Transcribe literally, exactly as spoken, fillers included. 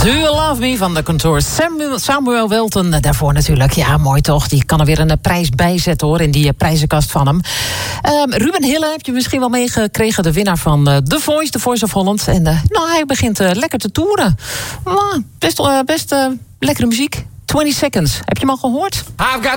Do You Love Me van de Contour. Samuel, Samuel Welton, daarvoor natuurlijk. Ja, mooi toch. Die kan er weer een prijs bij zetten, hoor, in die prijzenkast van hem. Um, Ruben Hille heb je misschien wel meegekregen. De winnaar van uh, The Voice, The Voice of Holland. En uh, nou, hij begint uh, lekker te toeren. Uh, best uh, best uh, lekkere muziek. twenty seconds. Heb je hem al gehoord? I've got